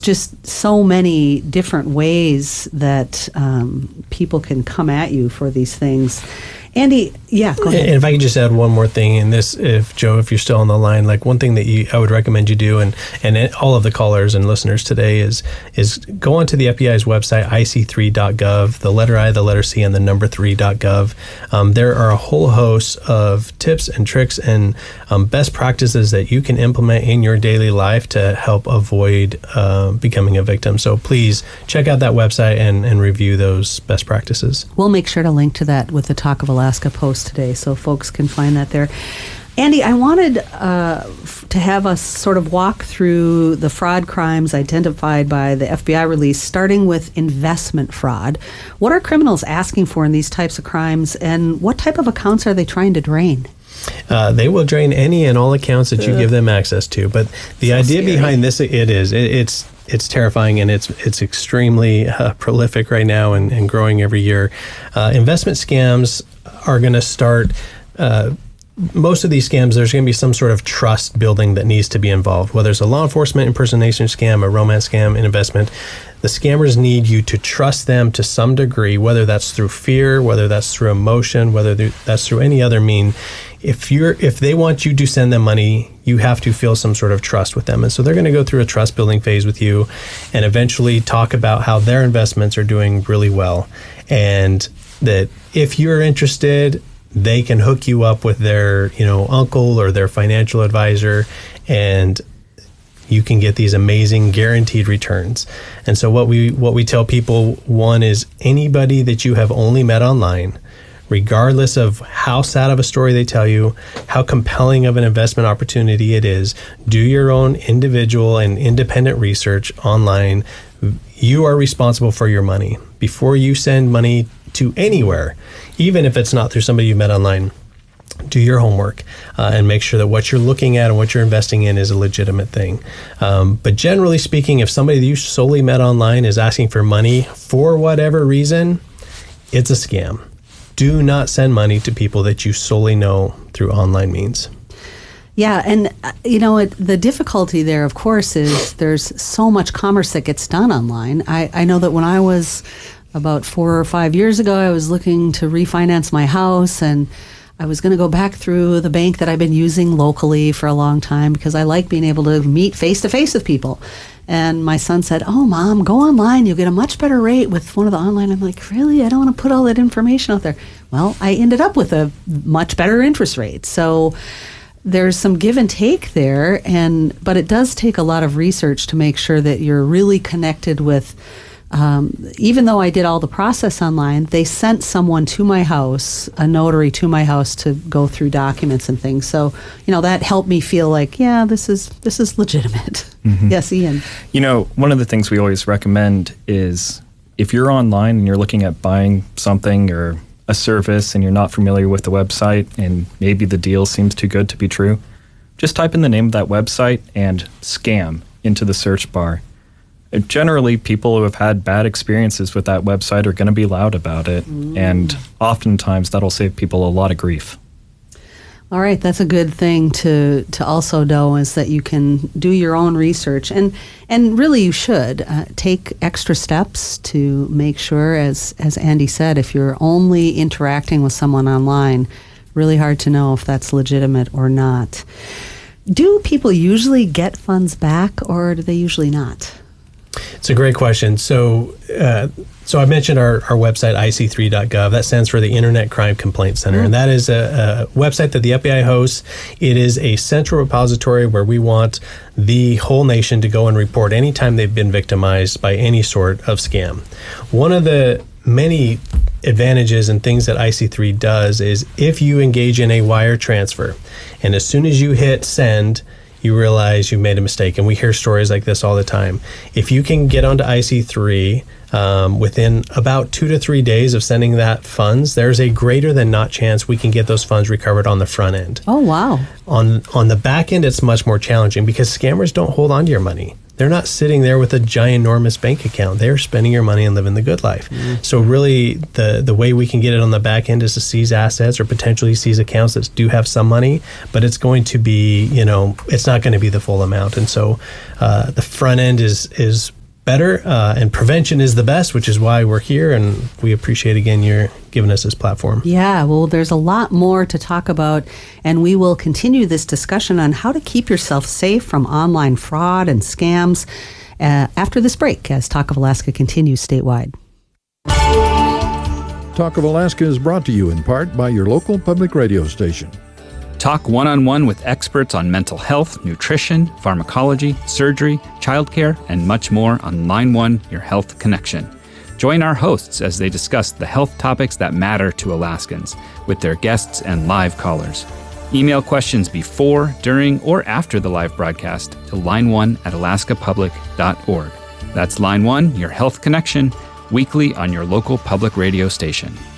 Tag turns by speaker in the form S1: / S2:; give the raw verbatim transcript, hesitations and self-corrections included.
S1: just so many different ways that um, people can come at you for these things. Andy, yeah, go ahead.
S2: And if I could just add one more thing in this, if Joe, if you're still on the line, like one thing that you, I would recommend you do, and, and it, all of the callers and listeners today is is go onto the F B I's website, I C three dot gov, the letter I, the letter C, and the number three dot gov. Um, there are a whole host of tips and tricks and um, best practices that you can implement in your daily life to help avoid uh, becoming a victim. So please check out that website and, and review those best practices.
S1: We'll make sure to link to that with the Talk of Alaska post today, so folks can find that there. Andy, I wanted uh, f- to have us sort of walk through the fraud crimes identified by the F B I release, starting with investment fraud. What are criminals asking for in these types of crimes, and what type of accounts are they trying to drain?
S2: Uh, they will drain any and all accounts that you give them access to. But the
S1: So
S2: idea
S1: scary.
S2: behind this, it is, it, it's it's terrifying, and it's it's extremely uh, prolific right now and, and growing every year. Uh, investment scams are going to start. Uh, most of these scams, there's going to be some sort of trust building that needs to be involved. Whether it's a law enforcement impersonation scam, a romance scam, an investment, the scammers need you to trust them to some degree, whether that's through fear, whether that's through emotion, whether that's through any other mean. If you're, if they want you to send them money, you have to feel some sort of trust with them. And so they're going to go through a trust building phase with you and eventually talk about how their investments are doing really well. And that if you're interested, they can hook you up with their, you know, uncle or their financial advisor, and you can get these amazing guaranteed returns. And so what we what we tell people, one is anybody that you have only met online, regardless of how sad of a story they tell you, how compelling of an investment opportunity it is, do your own individual and independent research online. You are responsible for your money. Before you send money to anywhere, even if it's not through somebody you met online, do your homework uh, and make sure that what you're looking at and what you're investing in is a legitimate thing. Um, but generally speaking, if somebody that you solely met online is asking for money for whatever reason, it's a scam. Do not send money to people that you solely know through online means.
S1: Yeah, and uh, you know, it, the difficulty there, of course, is there's so much commerce that gets done online. I, I know that when I was about four or five years ago, I was looking to refinance my house, and I was going to go back through the bank that I've been using locally for a long time because I like being able to meet face-to-face with people. And my son said, "Oh, Mom, go online. You'll get a much better rate with one of the online." I'm like, really? I don't want to put all that information out there. Well, I ended up with a much better interest rate. So there's some give and take there, and but it does take a lot of research to make sure that you're really connected with. Um, even though I did all the process online, they sent someone to my house, a notary to my house, to go through documents and things. So, you know, that helped me feel like, yeah, this is this is legitimate. Mm-hmm. Yes, Ian.
S3: You know, one of the things we always recommend is if you're online and you're looking at buying something or a service and you're not familiar with the website and maybe the deal seems too good to be true, just type in the name of that website and scam into the search bar. Generally, people who have had bad experiences with that website are going to be loud about it, mm. and oftentimes that'll save people a lot of grief.
S1: All right, that's a good thing to to also know, is that you can do your own research, and and really you should uh, take extra steps to make sure, as as Andy said, if you're only interacting with someone online, really hard to know if that's legitimate or not. Do people usually get funds back, or do they usually not?
S2: It's a great question. So, uh, so I mentioned our, our website, I C three dot gov. That stands for the Internet Crime Complaint Center, mm-hmm. and that is a, a website that the F B I hosts. It is a central repository where we want the whole nation to go and report anytime they've been victimized by any sort of scam. One of the many advantages and things that I C three does is if you engage in a wire transfer, and as soon as you hit send, you realize you made a mistake. And we hear stories like this all the time. If you can get onto I C three um, within about two to three days of sending that funds, there's a greater than not chance we can get those funds recovered on the front end.
S1: Oh, wow.
S2: On on the back end, it's much more challenging because scammers don't hold on to your money. they're not sitting there with a ginormous bank account. They're spending your money and living the good life. Mm-hmm. So really, the the way we can get it on the back end is to seize assets or potentially seize accounts that do have some money, but it's going to be, you know, it's not going to be the full amount. And so uh, the front end is is better, uh, and prevention is the best, which is why we're here, and we appreciate, again, your giving us this platform.
S1: Yeah, well, there's a lot more to talk about, and we will continue this discussion on how to keep yourself safe from online fraud and scams uh, after this break, as Talk of Alaska continues statewide.
S4: Talk of Alaska is brought to you in part by your local public radio station.
S5: Talk one-on-one with experts on mental health, nutrition, pharmacology, surgery, childcare, and much more on Line One, Your Health Connection. Join our hosts as they discuss the health topics that matter to Alaskans with their guests and live callers. Email questions before, during, or after the live broadcast to line one at alaska public dot org. That's Line One, Your Health Connection, weekly on your local public radio station.